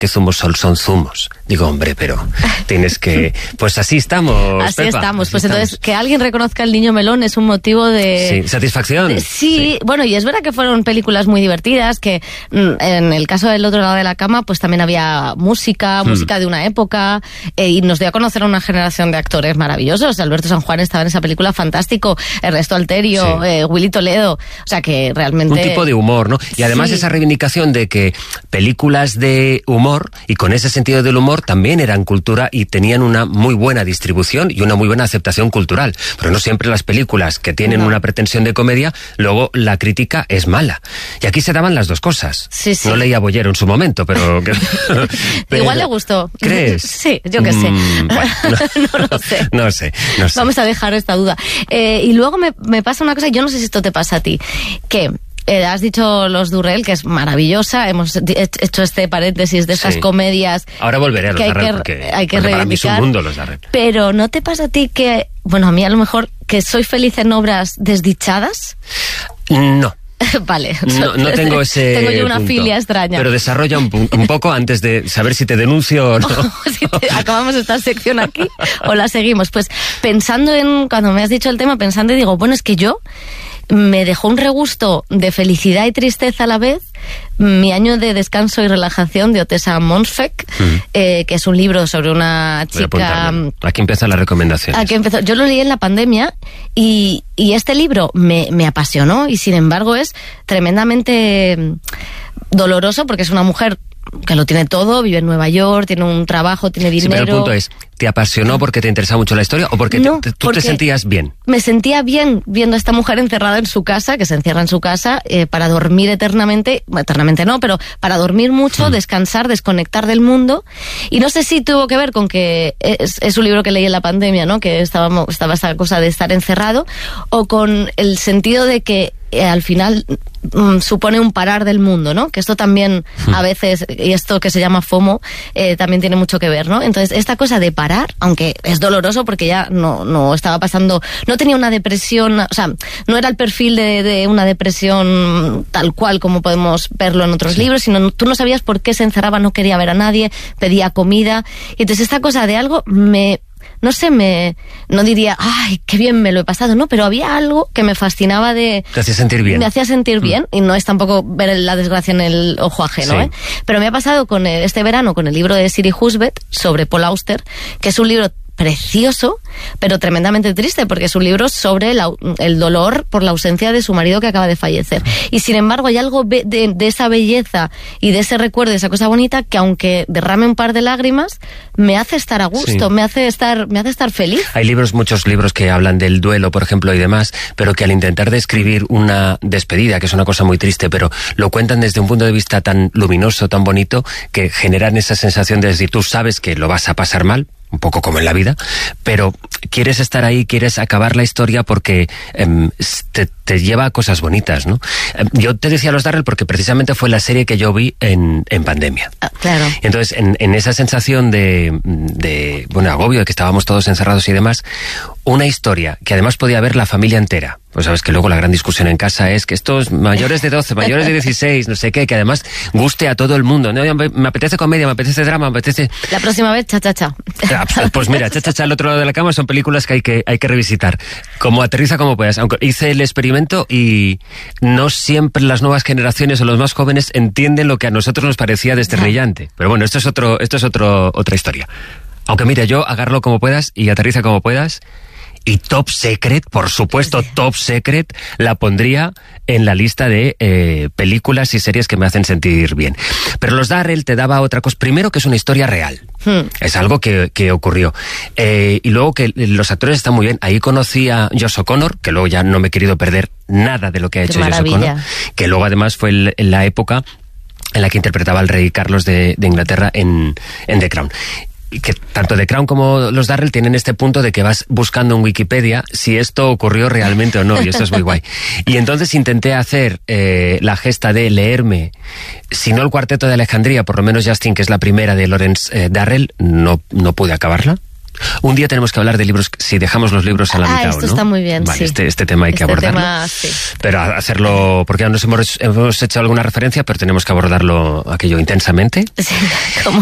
¿qué zumos son zumos? Digo, hombre, pero tienes que... Pues así estamos, Así Pepa, estamos. así Pues estamos. entonces, que alguien reconozca El Niño Melón es un motivo de... Sí, satisfacción. Sí, bueno, y es verdad que fueron películas muy divertidas, que en el caso del Otro lado de la cama, pues también había música de una época, y nos dio a conocer a una generación de actores maravillosos. Alberto San Juan estaba en esa película, fantástico, Ernesto Alterio, Willy Toledo, o sea que realmente... Un tipo de humor, ¿no? Y además Sí. esa reivindicación de que películas de humor, y con ese sentido del humor, también eran cultura y tenían una muy buena distribución y una muy buena aceptación cultural. Pero no siempre las películas que tienen una pretensión de comedia, luego la crítica es mala. Y aquí se daban las dos cosas. Sí, sí. No leía Bollero en su momento, pero... Igual le gustó. ¿Crees? Sí, yo qué sé. Bueno, no lo sé. No sé. Vamos a dejar esta duda. Y luego me pasa una cosa, yo no sé si esto te pasa a ti, que... has dicho Los Durrell, que es maravillosa. Hemos hecho este paréntesis de estas comedias. Ahora volveré a Los Darrell porque hay que para mí es un reivindicar. mundo Los Darrell. Pero ¿no te pasa a ti que, bueno, a mí a lo mejor, que soy feliz en obras desdichadas? No. Vale. No tengo ese Tengo yo una punto. filia extraña. Pero desarrolla un poco antes de saber si te denuncio o no. Acabamos esta sección aquí o la seguimos. Pues pensando cuando me has dicho el tema, pensando y digo, bueno, es que yo me dejó un regusto de felicidad y tristeza a la vez mi año de descanso y relajación de Otessa Montfort, que es un libro sobre una chica... Aquí empiezan las recomendaciones. Aquí empezó. Yo lo leí en la pandemia y este libro me apasionó, y sin embargo es tremendamente doloroso porque es una mujer que lo tiene todo, vive en Nueva York, tiene un trabajo, tiene dinero... Sí, pero el punto es, ¿te apasionó porque te interesaba mucho la historia o porque tú te sentías bien? Me sentía bien viendo a esta mujer encerrada en su casa, que se encierra en su casa, para dormir eternamente no, pero para dormir mucho, descansar, desconectar del mundo. Y no sé si tuvo que ver con que es un libro que leí en la pandemia, ¿no? Que estaba esta cosa de estar encerrado, o con el sentido de que al final supone un parar del mundo, ¿no? Que esto también a veces, y esto que se llama FOMO, también tiene mucho que ver, ¿no? Entonces, esta cosa de parar, aunque es doloroso porque ya no estaba pasando, no tenía una depresión, o sea, no era el perfil de una depresión tal cual como podemos verlo en otros libros, sino tú no sabías por qué se encerraba, no quería ver a nadie, pedía comida, y entonces esta cosa de algo no diría, ay, qué bien me lo he pasado, no, pero había algo que me fascinaba Te hacía sentir bien. Me hacía sentir bien, y no es tampoco ver la desgracia en el ojo ajeno, Sí. Pero me ha pasado con este verano con el libro de Siri Husbeth sobre Paul Auster, que es un libro precioso, pero tremendamente triste, porque es un libro sobre el dolor por la ausencia de su marido que acaba de fallecer. Y sin embargo hay algo de esa belleza y de ese recuerdo, de esa cosa bonita, que aunque derrame un par de lágrimas, me hace estar a gusto, Sí. me hace estar feliz. Hay muchos libros que hablan del duelo, por ejemplo, y demás, pero que al intentar describir una despedida, que es una cosa muy triste, pero lo cuentan desde un punto de vista tan luminoso, tan bonito, que generan esa sensación de decir, tú sabes que lo vas a pasar mal, un poco como en la vida, pero quieres estar ahí, quieres acabar la historia porque te lleva a cosas bonitas, ¿no? Yo te decía Los Darrell porque precisamente fue la serie que yo vi en pandemia. Claro. Entonces, en esa sensación de agobio, de que estábamos todos encerrados y demás, una historia que además podía ver la familia entera. Pues sabes que luego la gran discusión en casa es que estos mayores de 12, mayores de 16, no sé qué, que además guste a todo el mundo. No, me apetece comedia, me apetece drama, me apetece... La próxima vez, cha. Pues mira, cha, al otro lado de la cama son películas que hay que revisitar. Como Aterriza como puedas. Aunque hice el experimento y no siempre las nuevas generaciones o los más jóvenes entienden lo que a nosotros nos parecía desternillante. Pero bueno, esto es otra historia. Aunque mira, yo Agárralo como puedas y Aterriza como puedas. Y Top Secret, por supuesto, Top Secret, la pondría en la lista de películas y series que me hacen sentir bien. Pero Los Darrell te daba otra cosa. Primero, que es una historia real. Es algo que ocurrió. Y luego que los actores están muy bien. Ahí conocí a Josh O'Connor, que luego ya no me he querido perder nada de lo que ha hecho Josh O'Connor. Que luego además fue en la época en la que interpretaba al rey Carlos de Inglaterra en The Crown. Y que tanto The Crown como Los Darrell tienen este punto de que vas buscando en Wikipedia si esto ocurrió realmente o no, y eso es muy guay. Y entonces intenté hacer la gesta de leerme, si no el Cuarteto de Alejandría, por lo menos Justin, que es la primera de Lawrence Darrell, no pude acabarla. Un día tenemos que hablar de libros, si dejamos los libros a la mitad, esto ¿no? está muy bien, vale, sí. Este tema hay que abordarlo. Tema, sí. Pero hacerlo, porque ya nos hemos hecho alguna referencia, pero tenemos que abordarlo aquello intensamente. Sí, como